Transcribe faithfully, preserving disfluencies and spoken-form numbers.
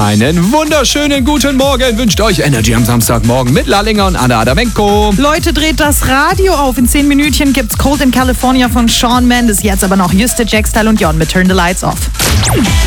Einen wunderschönen guten Morgen wünscht euch Energy am Samstagmorgen mit Lallinger und Anna Adamenko. Leute, dreht das Radio auf. In zehn Minütchen gibt's Cold in California von Shawn Mendes. Jetzt aber noch Juste, Jack Style und Jon mit Turn the Lights Off.